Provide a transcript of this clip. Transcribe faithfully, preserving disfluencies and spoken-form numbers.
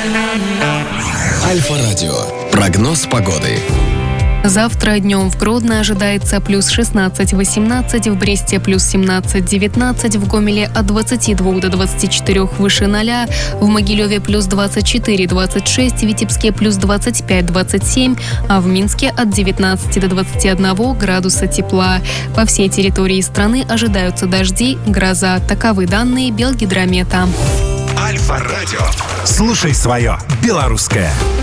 Альфа-радио. Прогноз погоды. Завтра днем в Гродно ожидается плюс шестнадцать-восемнадцать, в Бресте плюс семнадцать-девятнадцать, в Гомеле от двадцати двух до двадцати четырёх выше ноля, в Могилеве плюс двадцать четыре-двадцать шесть, в Витебске плюс двадцать пять-двадцать семь, а в Минске от девятнадцати до двадцати одного градуса тепла. По всей территории страны ожидаются дожди, гроза. Таковы данные Белгидромета. Альфа-радио. Слушай свое белорусское.